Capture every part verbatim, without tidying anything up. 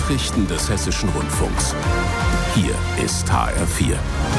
Nachrichten des Hessischen Rundfunks. Hier ist H R vier.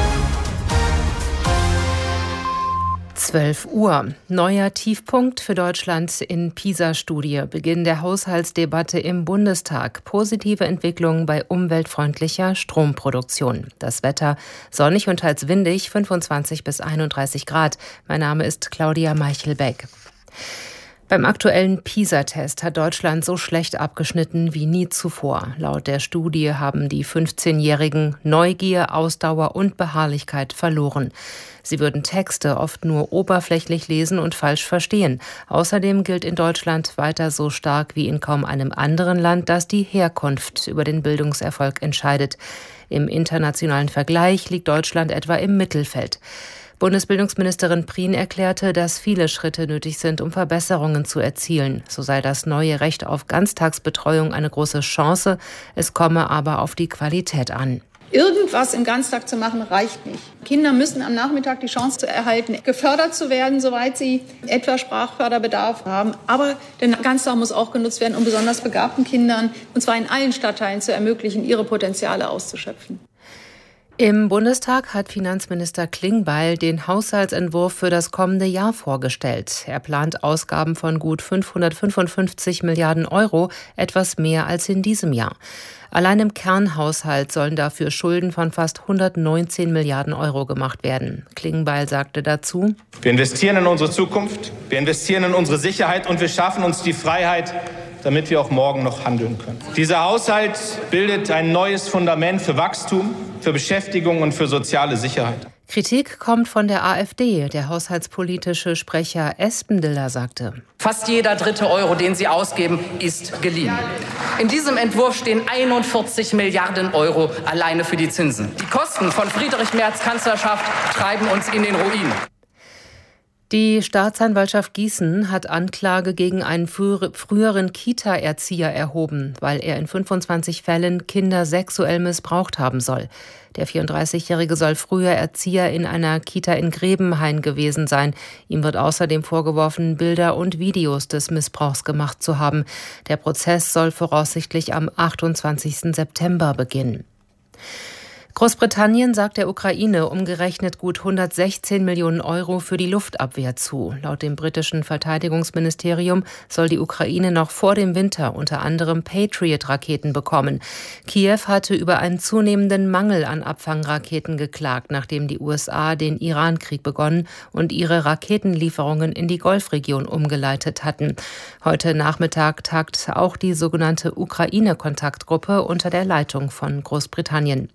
zwölf Uhr. Neuer Tiefpunkt für Deutschland in PISA-Studie. Beginn der Haushaltsdebatte im Bundestag. Positive Entwicklungen bei umweltfreundlicher Stromproduktion. Das Wetter sonnig und teils windig, fünfundzwanzig bis einunddreißig Grad. Mein Name ist Claudia Meichelbeck. Beim aktuellen PISA-Test hat Deutschland so schlecht abgeschnitten wie nie zuvor. Laut der Studie haben die fünfzehnjährigen Neugier, Ausdauer und Beharrlichkeit verloren. Sie würden Texte oft nur oberflächlich lesen und falsch verstehen. Außerdem gilt in Deutschland weiter so stark wie in kaum einem anderen Land, dass die Herkunft über den Bildungserfolg entscheidet. Im internationalen Vergleich liegt Deutschland etwa im Mittelfeld. Bundesbildungsministerin Prien erklärte, dass viele Schritte nötig sind, um Verbesserungen zu erzielen. So sei das neue Recht auf Ganztagsbetreuung eine große Chance. Es komme aber auf die Qualität an. Irgendwas im Ganztag zu machen, reicht nicht. Kinder müssen am Nachmittag die Chance zu erhalten, gefördert zu werden, soweit sie etwa Sprachförderbedarf haben. Aber der Ganztag muss auch genutzt werden, um besonders begabten Kindern, und zwar in allen Stadtteilen, zu ermöglichen, ihre Potenziale auszuschöpfen. Im Bundestag hat Finanzminister Klingbeil den Haushaltsentwurf für das kommende Jahr vorgestellt. Er plant Ausgaben von gut fünfhundertfünfundfünfzig Milliarden Euro, etwas mehr als in diesem Jahr. Allein im Kernhaushalt sollen dafür Schulden von fast hundertneunzehn Milliarden Euro gemacht werden. Klingbeil sagte dazu: Wir investieren in unsere Zukunft, wir investieren in unsere Sicherheit und wir schaffen uns die Freiheit, damit wir auch morgen noch handeln können. Dieser Haushalt bildet ein neues Fundament für Wachstum, für Beschäftigung und für soziale Sicherheit. Kritik kommt von der AfD. Der haushaltspolitische Sprecher Espendiller sagte: Fast jeder dritte Euro, den Sie ausgeben, ist geliehen. In diesem Entwurf stehen einundvierzig Milliarden Euro alleine für die Zinsen. Die Kosten von Friedrich Merz Kanzlerschaft treiben uns in den Ruin. Die Staatsanwaltschaft Gießen hat Anklage gegen einen früheren Kita-Erzieher erhoben, weil er in fünfundzwanzig Fällen Kinder sexuell missbraucht haben soll. Der vierunddreißigjährige soll früher Erzieher in einer Kita in Grebenhain gewesen sein. Ihm wird außerdem vorgeworfen, Bilder und Videos des Missbrauchs gemacht zu haben. Der Prozess soll voraussichtlich am achtundzwanzigsten September beginnen. Großbritannien sagt der Ukraine umgerechnet gut hundertsechzehn Millionen Euro für die Luftabwehr zu. Laut dem britischen Verteidigungsministerium soll die Ukraine noch vor dem Winter unter anderem Patriot-Raketen bekommen. Kiew hatte über einen zunehmenden Mangel an Abfangraketen geklagt, nachdem die U S A den Iran-Krieg begonnen und ihre Raketenlieferungen in die Golfregion umgeleitet hatten. Heute Nachmittag tagt auch die sogenannte Ukraine-Kontaktgruppe unter der Leitung von Großbritannien.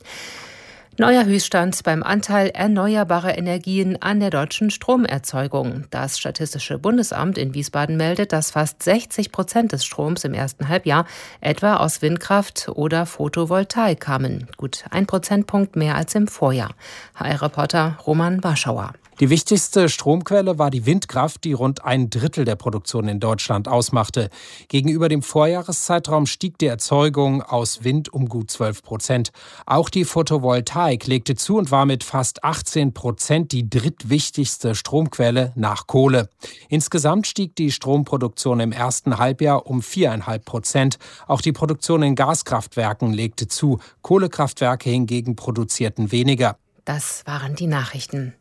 Neuer Höchststand beim Anteil erneuerbarer Energien an der deutschen Stromerzeugung. Das Statistische Bundesamt in Wiesbaden meldet, dass fast sechzig Prozent des Stroms im ersten Halbjahr etwa aus Windkraft oder Photovoltaik kamen. Gut ein Prozentpunkt mehr als im Vorjahr. H R-Reporter Roman Warschauer. Die wichtigste Stromquelle war die Windkraft, die rund ein Drittel der Produktion in Deutschland ausmachte. Gegenüber dem Vorjahreszeitraum stieg die Erzeugung aus Wind um gut zwölf Prozent. Auch die Photovoltaik legte zu und war mit fast achtzehn Prozent die drittwichtigste Stromquelle nach Kohle. Insgesamt stieg die Stromproduktion im ersten Halbjahr um vier Komma fünf Prozent. Auch die Produktion in Gaskraftwerken legte zu. Kohlekraftwerke hingegen produzierten weniger. Das waren die Nachrichten.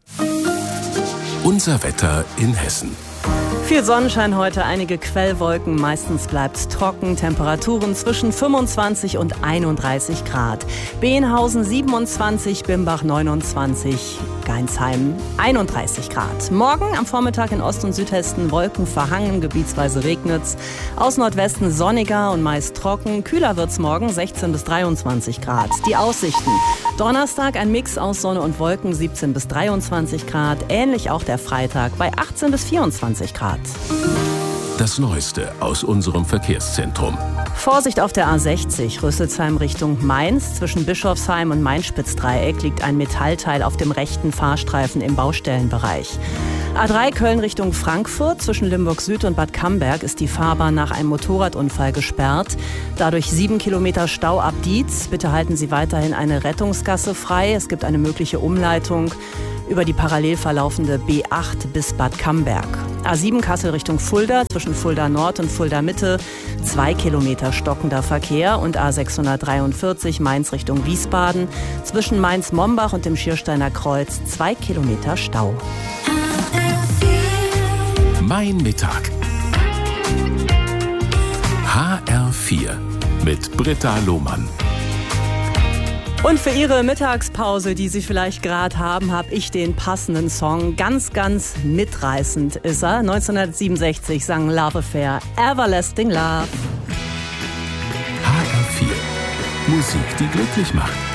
Unser Wetter in Hessen. Viel Sonnenschein heute, einige Quellwolken, meistens bleibt es trocken, Temperaturen zwischen fünfundzwanzig und einunddreißig Grad. Behnhausen siebenundzwanzig, Bimbach neunundzwanzig, Geinsheim einunddreißig Grad. Morgen am Vormittag in Ost- und Südhessen Wolken verhangen, gebietsweise regnet's. Aus Nordwesten sonniger und meist trocken, kühler wird's morgen sechzehn bis dreiundzwanzig Grad. Die Aussichten: Donnerstag ein Mix aus Sonne und Wolken, siebzehn bis dreiundzwanzig Grad. Ähnlich auch der Freitag bei achtzehn bis vierundzwanzig Grad. Das Neueste aus unserem Verkehrszentrum. Vorsicht auf der A sechzig, Rüsselsheim Richtung Mainz. Zwischen Bischofsheim und Main-Spitz-Dreieck liegt ein Metallteil auf dem rechten Fahrstreifen im Baustellenbereich. A drei Köln Richtung Frankfurt. Zwischen Limburg Süd und Bad Camberg ist die Fahrbahn nach einem Motorradunfall gesperrt. Dadurch sieben Kilometer Stau ab Dietz. Bitte halten Sie weiterhin eine Rettungsgasse frei. Es gibt eine mögliche Umleitung. über die parallel verlaufende B acht bis Bad Camberg. A sieben Kassel Richtung Fulda, zwischen Fulda Nord und Fulda Mitte, zwei Kilometer stockender Verkehr. Und A sechshundertdreiundvierzig Mainz Richtung Wiesbaden, zwischen Mainz-Mombach und dem Schiersteiner Kreuz, zwei Kilometer Stau. Mein Mittag. H R vier mit Britta Lohmann. Und für Ihre Mittagspause, die Sie vielleicht gerade haben, habe ich den passenden Song. Ganz, ganz mitreißend ist er. neunzehnhundertsiebenundsechzig sang Love Affair, Everlasting Love. H R vier. Musik, die glücklich macht.